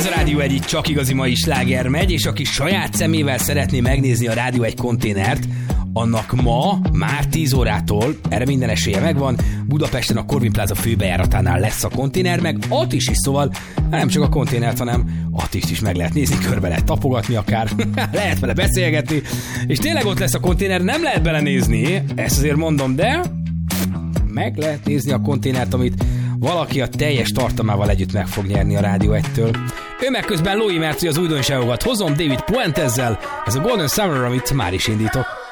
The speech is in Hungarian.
Ez a Rádió 1, itt csak igazi mai sláger megy, és aki saját szemével szeretné megnézni a Rádió 1 konténert, annak ma, már 10 órától, erre minden esélye megvan, Budapesten a Corvin Plaza főbejáratánál lesz a konténer, meg Attist is, szóval nem csak a konténert, hanem Attist is meg lehet nézni, körbe lehet tapogatni akár, lehet vele beszélgetni, és tényleg ott lesz a konténer, nem lehet belenézni, ezt azért mondom, de meg lehet nézni a konténert, amit valaki a teljes tartalmával együtt meg fog nyerni a Rádió 1-től. Ő meg közben Lói, mert az újdonságokat hozom David Puentezzel, ez a Golden Summer, amit már is indítok.